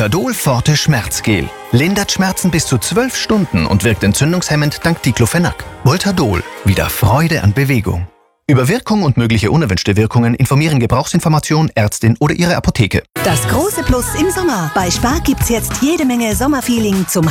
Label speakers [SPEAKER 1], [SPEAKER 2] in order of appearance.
[SPEAKER 1] Voltadol Forte Schmerzgel. Lindert Schmerzen bis zu 12 Stunden und wirkt entzündungshemmend dank Diclofenac. Voltadol. Wieder Freude an Bewegung. Über Wirkung und mögliche unerwünschte Wirkungen informieren Gebrauchsinformation, Ärztin oder Ihre Apotheke.
[SPEAKER 2] Das große Plus im Sommer. Bei Spar gibt's jetzt jede Menge Sommerfeeling zum